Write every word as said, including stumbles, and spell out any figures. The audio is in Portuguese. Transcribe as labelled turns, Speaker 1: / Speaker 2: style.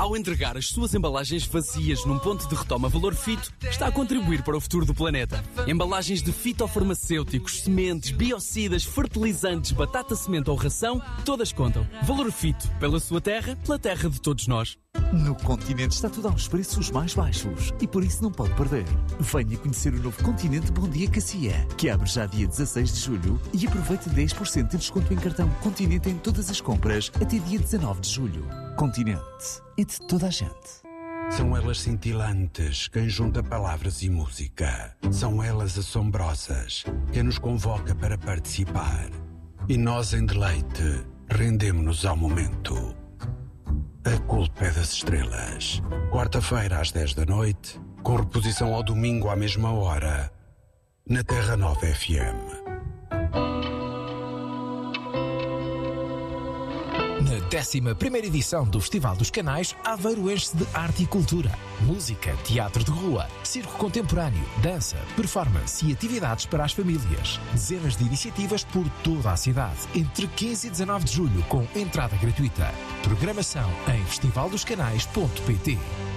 Speaker 1: Ao entregar as suas embalagens vazias num ponto de retoma Valor Fito, está a contribuir para o futuro do planeta. Embalagens de fitofarmacêuticos, sementes, biocidas, fertilizantes, batata, semente ou ração, todas contam. Valor Fito, pela sua terra, pela terra de todos nós.
Speaker 2: No Continente está tudo aos preços mais baixos e por isso não pode perder. Venha conhecer o novo Continente Bom Dia Cacia, que abre já dia dezasseis de julho e aproveite dez por cento de desconto em cartão Continente em todas as compras até dia dezanove de julho. Continente é de toda a gente.
Speaker 3: São elas cintilantes, quem junta palavras e música. São elas assombrosas, quem nos convoca para participar. E nós, em deleite, rendemo-nos ao momento. A culpa é das estrelas. Quarta-feira às dez da noite, com reposição ao domingo à mesma hora, na Terra Nova F M.
Speaker 4: Na décima primeira edição do Festival dos Canais, Aveiro enche-se de arte e cultura. Música, teatro de rua, circo contemporâneo, dança, performance e atividades para as famílias. Dezenas de iniciativas por toda a cidade, entre quinze e dezanove de julho, com entrada gratuita. Programação em festival dos canais ponto pt.